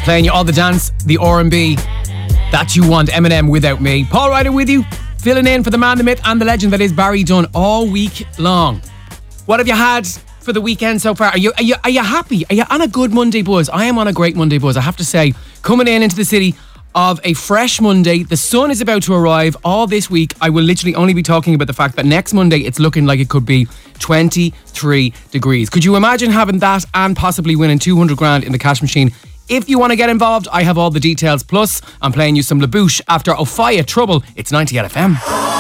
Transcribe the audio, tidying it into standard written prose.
Playing you all the dance, the R&B that you want. Eminem, Without Me. Paul Ryder with you, filling in for the man, the myth and the legend that is Barry Dunn all week long. What have you had for the weekend so far? Are you happy? Are you on a good Monday buzz? I am on a great Monday buzz, I have to say. Coming into the city of a fresh Monday. The sun is about to arrive. All this week I will literally only be talking about the fact that next Monday it's looking like it could be 23 degrees. Could you imagine having that and possibly winning 200 grand in the cash machine? If you want to get involved, I have all the details. Plus, I'm playing you some LaBouche after Ofaya Trouble. It's 90 FM.